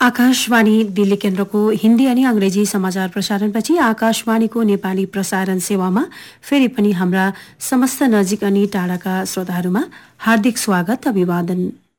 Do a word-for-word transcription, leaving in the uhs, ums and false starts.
आकाशवाणी दिल्ली केन्द्रको हिन्दी अनि अंग्रेजी समाचार प्रसारणपछि आकाशवाणीको नेपाली प्रसारण सेवामा फेरि पनि हाम्रा समस्त नजिक अनि टाढाका श्रोताहरूमा हार्दिक स्वागत अभिवादन।